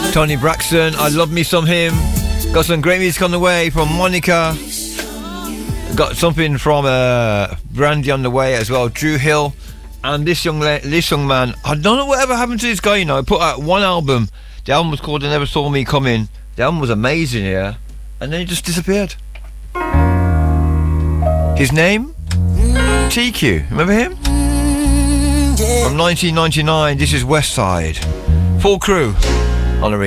Tony Braxton, I love me some him. Got some great music on the way from Monica. Got something from Brandy on the way as well. Drew Hill. And this young man, I don't know whatever happened to this guy, you know. He put out one album. The album was called They Never Saw Me Coming. The album was amazing, yeah. And then he just disappeared. His name? TQ. Remember him? From 1999. This is West Side. Full crew.